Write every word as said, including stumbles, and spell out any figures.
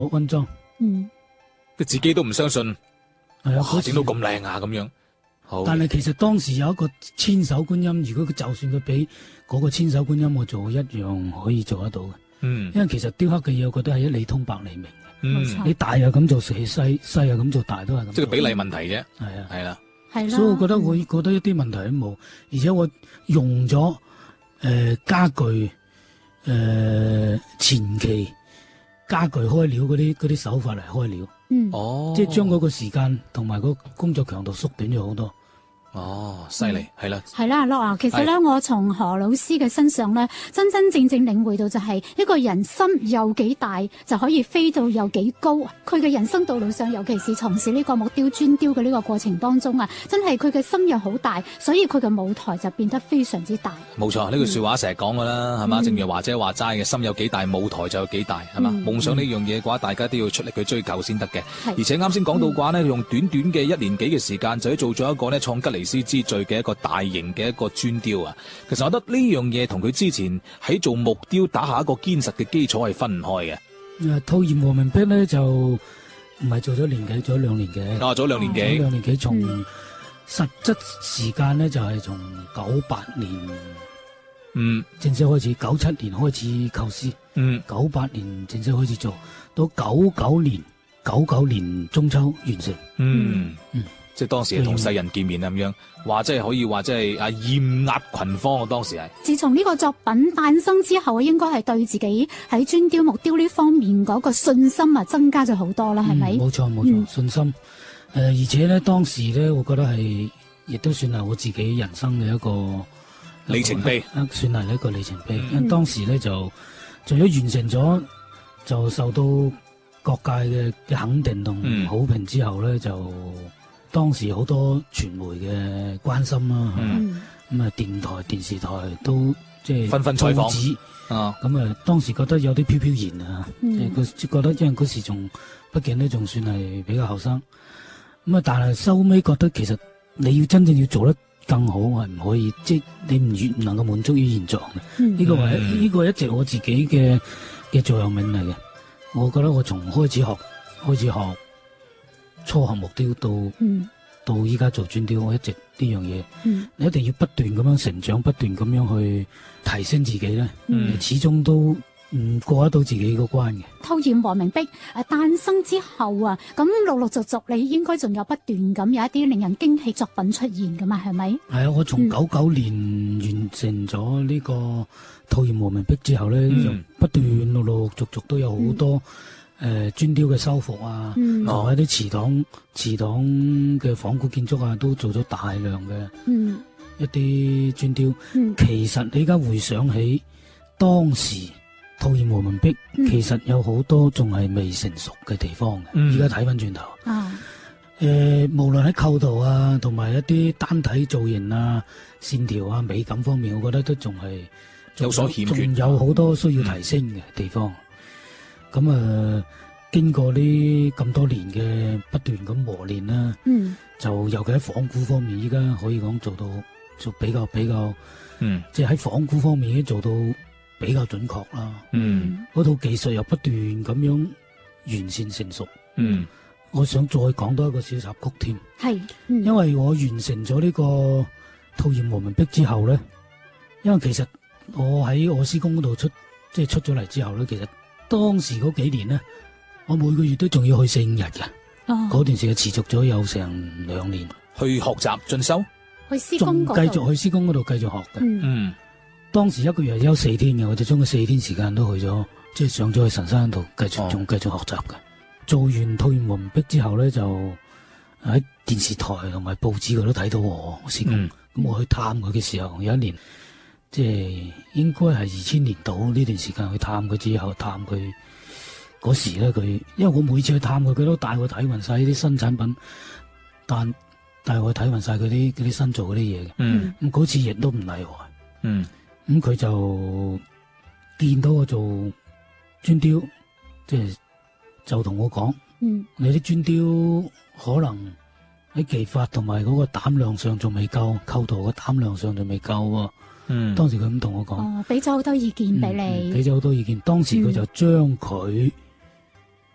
溫裝， 嗯， 佢自己都唔相信， 係啊， 哇，整到咁靚啊咁樣。好， 但係其實當時有一個千手觀音，如果佢就算佢俾嗰個千手觀音我做，一樣可以做得到嘅。 嗯， 因為其實雕刻嘅嘢，我覺得係一理通百理明嘅。 嗯， 你大又咁做，細細細又咁做，大都係咁。 即係比例問題啫。 係啊， 係啦， 係啦。 所以我覺得我覺得一啲問題都冇，而且我用咗誒、呃、家具誒、呃、前期家具開料嗰啲嗰啲手法嚟開料。 嗯， 哦， 即係將嗰個時間同埋個工作強度縮短咗好多。 哦，犀利，係啦， 係啦，阿樂啊，其實咧，我從何老師嘅身上咧，真真正正領會到就係一個人心有幾大，就可以飛到有幾高。佢嘅人生道路上，尤其是從事呢個木雕專雕嘅呢個過程當中啊，真係佢嘅心又好大，所以佢嘅舞台就變得非常之大。 冇錯，呢句說話成日講噶啦，係嘛？正如華姐話齋嘅，心有幾大，舞台就有幾大，係嘛？夢想呢樣嘢嘅話，大家都要出力去追求先得嘅。而且啱先講到嘅話呢，用短短嘅一年幾嘅時間，就做咗一個呢創吉尼斯之最嘅一個大型嘅一個專雕啊！其實我覺得呢樣嘢同佢之前喺做木雕打下一個堅實嘅基礎係分唔開嘅。 誒，兔硯和明壁咧就唔係做咗年幾，做咗兩年嘅。 啊，做咗兩年幾， 兩年幾，從實質時間咧就係從九八年，嗯，正式開始，九七年開始構思，嗯，九八年正式開始做，到九九年，九九年中秋完成， 嗯嗯。即係當時係同世人見面啊咁樣，話即係可以話即係啊豔壓群芳啊！當時係自從呢個作品誕生之後，應該係對自己喺專雕木雕呢方面嗰個信心啊增加咗好多啦，係咪？ 冇錯冇錯，信心。誒、呃，而且咧當時咧，我覺得係亦都算係我自己人生嘅一個里程碑， 算係一個里程碑。 嗯、 因為當時咧就除咗完成咗，就受到各界嘅嘅肯定同好評之後咧、嗯、就。當時好多傳媒嘅關心啦，咁啊、嗯、電台、電視台都即係紛紛採訪啊，咁啊當時覺得有啲飄飄然啊，即係佢覺得因為嗰時仲畢竟咧仲算係比較後生，咁啊但係收尾覺得其實你要真正要做得更好係唔可以，即係你唔越唔能夠滿足於現狀嘅，呢、嗯、個係呢、這個一直我自己嘅嘅座右銘嚟嘅。我覺得我從開始學開始學。初學木雕到、嗯、到依家做專雕，我一直呢樣嘢，嗯、你一定要不斷咁樣成長，不斷咁樣去提升自己咧，嗯、始終都唔過得到自己個關嘅。 兔硯和明壁誒誕生之後啊，咁陸陸續續你應該仲有不斷咁有一啲令人驚喜作品出現噶嘛，係咪？係啊，我從九九年完成咗呢個兔硯和明壁之後咧，嗯、就不斷陸陸續續都有好多。嗯誒專雕嘅修復啊，同埋啲祠堂、祠堂嘅仿古建築啊，都做咗大量嘅一啲專雕。嗯、其實你而家回想起當時兔硯和明壁，嗯、其實有好多仲係未成熟嘅地方嘅。而家睇翻轉頭，誒、啊呃、無論喺構圖啊，同埋一啲單體造型啊、線條啊、美感方面，我覺得都仲係有所欠缺， 仲有好多需要提升嘅地方。嗯咁啊、呃，經過呢咁多年嘅不斷咁磨練啦，嗯，就尤其喺仿古方面，依家可以講做到做比較比較，嗯，即係喺仿古方面已經做到比較準確啦，嗯，嗰套技術又不斷咁樣完善成熟，嗯，我想再講多一個小插曲添，係，嗯、因為我完成咗呢個兔硯和明壁之後咧，因為其實我喺我師公嗰度出，即係出咗嚟之後咧，其實。當時嗰幾年呢，我每個月都仲要去四五日嘅，嗰、哦、段時間持續咗有成兩年。 去學習進修， 去師公嗰度， 繼續去師公嗰度繼續學嘅。嗯，嗯當時一個月休四天嘅，我就將個四天時間都去咗，即係上咗去神山度繼續仲繼、哦、續學習嘅。做完兔硯和明壁之後咧，就喺電視台同埋報紙嗰度睇到我師公。咁、嗯、我去探佢嘅時候，有一年。即係應該係二千年度呢段時間去探佢之後，探佢嗰時咧，佢因為我每次去探佢，佢都帶我睇勻晒啲新產品，但帶我睇勻晒佢啲嗰啲新做嗰啲嘢嘅。嗯，咁嗰次亦都唔例外。嗯，咁佢就見到我做專雕，即係就同我講，嗯，你啲專雕可能喺技法同埋嗰個膽量上仲未夠，構圖嘅膽量上仲未夠喎。嗯，當時佢咁同我講， 哦，俾咗好多意見俾你， 俾咗好多意見。當時佢就將佢